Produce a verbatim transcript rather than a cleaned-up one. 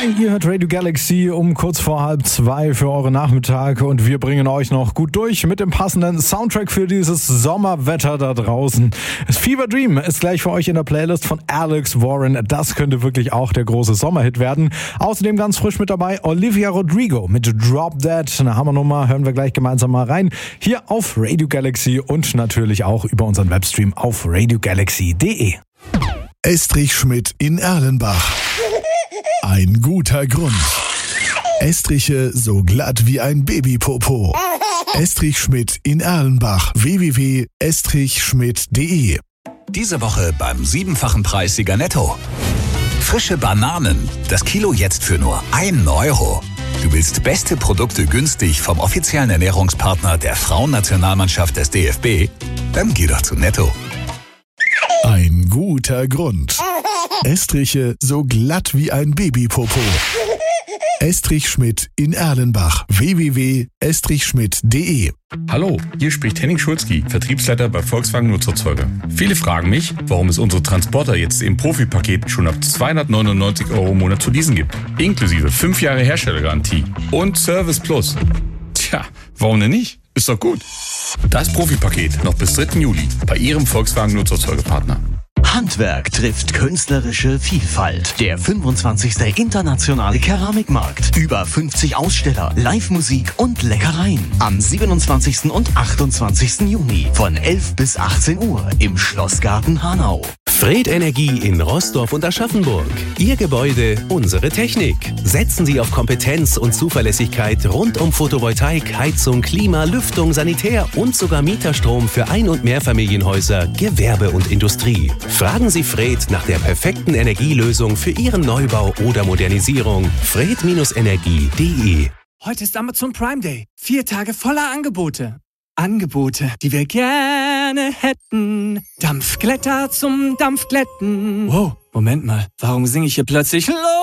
Hi, ihr hört Radio Galaxy um kurz vor halb zwei für eure Nachmittage und wir bringen euch noch gut durch mit dem passenden Soundtrack für dieses Sommerwetter da draußen. Das Fever Dream ist gleich für euch in der Playlist von Alex Warren. Das könnte wirklich auch der große Sommerhit werden. Außerdem ganz frisch mit dabei Olivia Rodrigo mit Drop Dead. Eine Hammernummer, hören wir gleich gemeinsam mal rein. Hier auf Radio Galaxy und natürlich auch über unseren Webstream auf radio galaxy punkt de. Estrich Schmidt in Erlenbach. Ein guter Grund. Estriche so glatt wie ein Babypopo. Estrich Schmidt in Erlenbach. w w w punkt estrich schmidt punkt de. Diese Woche beim siebenfachen Preissieger Netto. Frische Bananen. Das Kilo jetzt für nur einen Euro. Du willst beste Produkte günstig vom offiziellen Ernährungspartner der Frauennationalmannschaft des D F B? Dann geh doch zu Netto. Ein guter Grund. Estriche so glatt wie ein Babypopo. Estrich Schmidt in Erlenbach. w w w punkt estrich schmidt punkt de. Hallo, hier spricht Henning Schulzki, Vertriebsleiter bei Volkswagen Nutzerzeuger. Viele fragen mich, warum es unsere Transporter jetzt im Profipaket schon ab zweihundertneunundneunzig Euro im Monat zu leasen gibt. Inklusive fünf Jahre Herstellergarantie und Service Plus. Tja, warum denn nicht? Ist doch gut. Das Profipaket noch bis dritten Juli bei Ihrem Volkswagen Nutzerzeugerpartner. Handwerk trifft künstlerische Vielfalt. Der fünfundzwanzigste Internationale Keramikmarkt. Über fünfzig Aussteller, Live-Musik und Leckereien. Am siebenundzwanzigsten und achtundzwanzigsten Juni von elf bis achtzehn Uhr im Schlossgarten Hanau. Fred Energie in Roßdorf und Aschaffenburg. Ihr Gebäude, unsere Technik. Setzen Sie auf Kompetenz und Zuverlässigkeit rund um Photovoltaik, Heizung, Klima, Lüftung, Sanitär und sogar Mieterstrom für Ein- und Mehrfamilienhäuser, Gewerbe und Industrie. Fragen Sie Fred nach der perfekten Energielösung für Ihren Neubau oder Modernisierung. fred Energie punkt de. Heute ist Amazon Prime Day. Vier Tage voller Angebote. Angebote, die wir gerne hätten. Dampfglätter zum Dampfglätten. Wow, Moment mal. Warum singe ich hier plötzlich los?